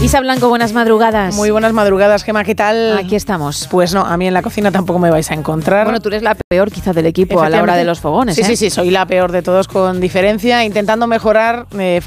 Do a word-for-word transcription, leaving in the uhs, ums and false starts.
Isa Blanco, buenas madrugadas. Muy buenas madrugadas, Gemma, ¿qué tal? Aquí estamos. Pues no, a mí en la cocina tampoco me vais a encontrar. Bueno, tú eres la peor quizá del equipo a la hora de los fogones. Sí, ¿eh? sí, sí, soy la peor de todos con diferencia, intentando mejorar, eh,